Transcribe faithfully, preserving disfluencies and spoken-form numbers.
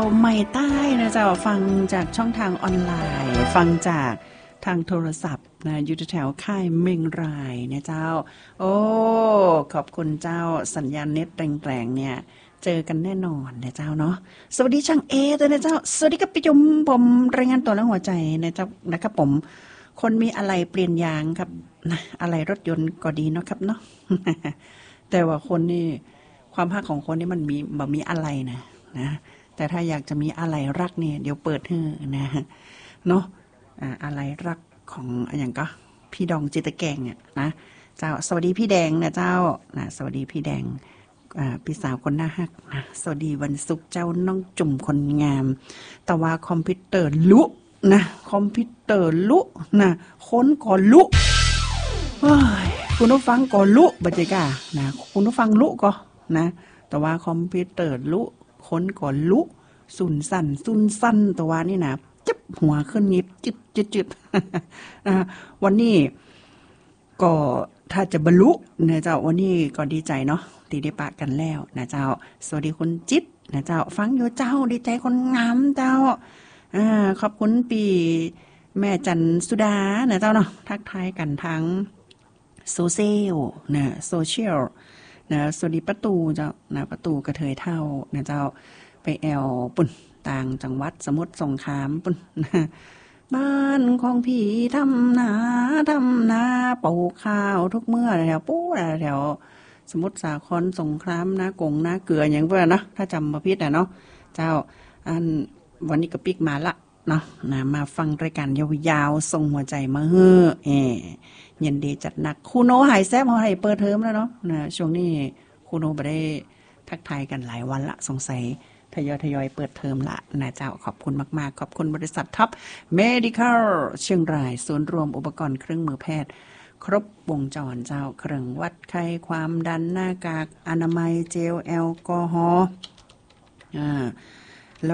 ใหม่ใต้นะเจ้าฟังจากช่องทางออนไลน์ฟังจากทางโทรศัพท์นะอยู่แถวค่ายเมงรายนะเจ้าโอ้ขอบคุณเจ้าสัญญาณเน็ตแกร่งๆเนี่ยเจอกันแน่นอนนะเจ้าเนาะสวัสดีช่างเอด้วยนะเจ้าสวัสดีครับพี่จุ๋มผมรายงานตัวแล้วหัวใจนะเจ้านะครับผมคนมีอะไรเปลี่ยนยางครับนะอะไรรถยนต์ก็ดีเนาะครับเนาะ แต่ว่าคนนี่ความภาคของคนนี่มันมีแบบมีอะไรนะนะแต่ถ้าอยากจะมีอะไรรักเนี่ยเดี๋ยวเปิดให้นะเนาะอ่าอะไรรักของอย่างก็พี่ดองจิตแกงเนี่ยนะเจ้าสวัสดีพี่แดงนะเจ้านะสวัสดีพี่แดงอ่าพี่สาวคนน่าฮักนะสวัสดีวันศุกร์เจ้าน้องจุ่มคนงามแต่ว่าคอมพิวเตอร์ลุนะคอมพิวเตอร์ลุนะค้นก่อนลุคุณผู้ฟังก็ลุบัจจิกานะคุณผู้ฟังลุก็นะแต่ว่าคอมพิวเตอร์ลุค้นก่อนลุสุนสั่นสุนสั่นแต่ว่านี่นะจับหัวขึ้นยิบจิตจิตจิตนะวันนี้ก็ถ้าจะบรรลุนะเจ้าวันนี้ก็ดีใจเนาะที่ได้ปะกันแล้วนะเจ้าสวัสดีคุณจิตนะเจ้าฟังอยู่เจ้าดีใจคนงามเจ้าอ่าขอบคุณปีแม่จันสุดานะเจ้าเนาะทักทายกันทั้งโซเชียลนะโซเชียลนะสวัสดีประตูเจ้านะประตูกระเทยเท่านะเจ้าไปแอลปุ่นต่างจังหวัดสมุทรสงครามปุ่นนะบ้านของพี่ทำนาทำนาปลูกข้าวทุกเมื่อแถวปู้แถวสมุทรสาครสงครามนะกงนะเกลืออย่างเพื่อนเนาะถ้าจำประพิษนะเนาะเจ้าอันวันนี้ก็ปิกมาละเนาะนะมาฟังรายการยาวๆส่งหัวใจมาเฮ้อเอเย็นดีจัดหนักครูโนหายแซ่บเขาให้เปิดเทอมแล้วเนาะนะช่วงนี้ครูโนไปได้ทักทายกันหลายวันละสงสัยทยอยทยอยเปิดเทอมละนะเจ้าขอบคุณมากๆขอบคุณบริษัทท็อปเมดิคอลเชียงรายศูนย์รวมอุปกรณ์เครื่องมือแพทย์ครบวงจรเจ้าเครื่องวัดไข้ความดันหน้ากากอนามัยเจลแอลกอฮอล์อ่า